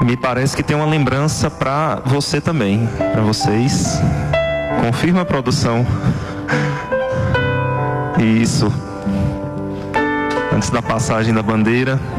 me parece que tem uma lembrança para você também, para vocês. Confirma a produção. Isso. Antes da passagem da bandeira.